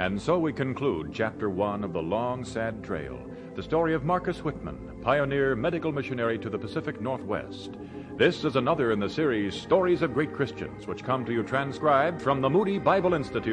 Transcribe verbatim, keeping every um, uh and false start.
And so we conclude Chapter One of The Long, Sad Trail, the story of Marcus Whitman, pioneer medical missionary to the Pacific Northwest. This is another in the series Stories of Great Christians, which come to you transcribed from the Moody Bible Institute